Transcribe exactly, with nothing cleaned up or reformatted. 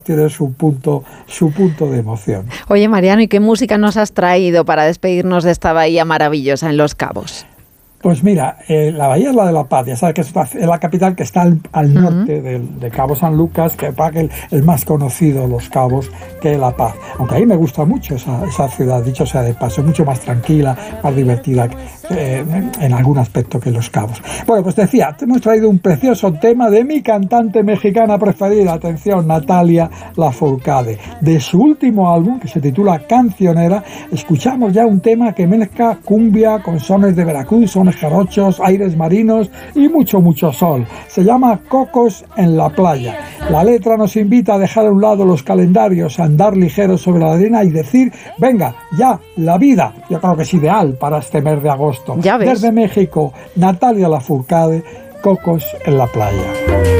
tiene su punto, su punto de emoción. Oye, Mariano, ¿y qué música nos has traído para despedirnos de esta bahía maravillosa en Los Cabos? Pues mira, eh, la bahía es la de La Paz, ya sabes que es, una, es la capital que está al, al uh-huh. norte de, de Cabo San Lucas, que para que es más conocido Los Cabos que La Paz. Aunque a mí me gusta mucho esa, esa ciudad, dicho sea de paso, mucho más tranquila, más divertida eh, en algún aspecto que Los Cabos. Bueno, pues decía, te hemos traído un precioso tema de mi cantante mexicana preferida, atención, Natalia Lafourcade. De su último álbum, que se titula Cancionera, escuchamos ya un tema que mezcla cumbia con sones de Veracruz, sones jarochos, aires marinos y mucho, mucho sol. Se llama Cocos en la playa. La letra nos invita a dejar a un lado los calendarios, a andar ligeros sobre la arena y decir, venga, ya, la vida. Yo creo que es ideal para este mes de agosto. Ya ves. Desde México, Natalia Lafourcade, Cocos en la playa.